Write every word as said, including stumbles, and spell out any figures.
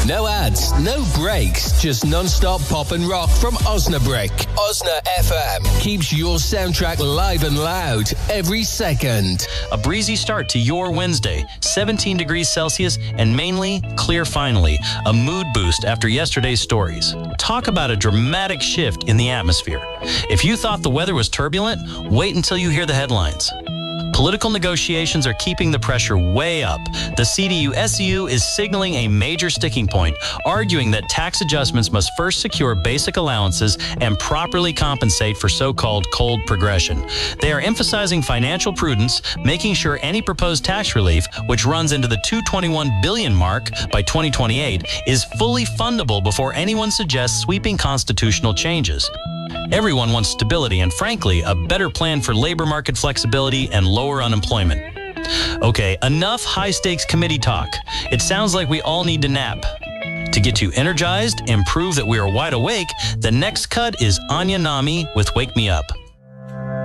No ads, no breaks, just non-stop pop and rock from Osnabrück. Osna F M keeps your soundtrack live and loud every second. A breezy start to your Wednesday. seventeen degrees Celsius and mainly clear finally. A mood boost after yesterday's stories. Talk about a dramatic shift in the atmosphere. If you thought the weather was turbulent, wait until you hear the headlines. Political negotiations are keeping the pressure way up. The C D U S U is signaling a major sticking point, arguing that tax adjustments must first secure basic allowances and properly compensate for so-called cold progression. They are emphasizing financial prudence, making sure any proposed tax relief, which runs into the two hundred twenty-one billion dollars mark by twenty twenty-eight, is fully fundable before anyone suggests sweeping constitutional changes. Everyone wants stability and, frankly, a better plan for labor market flexibility and lower unemployment. Okay, enough high-stakes committee talk. It sounds like we all need to nap. To get you energized and prove that we are wide awake, the next cut is Anya Nami with Wake Me Up.